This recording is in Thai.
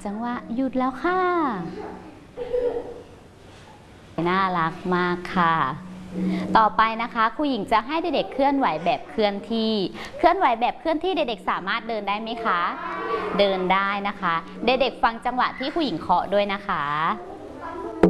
จังหวะหยุดแล้วค่ะน่ารักมากค่ะต่อไปนะคะครูหญิงจะให้เด็กๆเคลื่อนไหวแบบเคลื่อนที่เคลื่อนไหวแบบเคลื่อนที่เด็กๆสามารถเดินได้ไหมคะเดินได้นะคะเด็กๆฟังจังหวะที่ครูหญิงเคาะด้วยนะคะ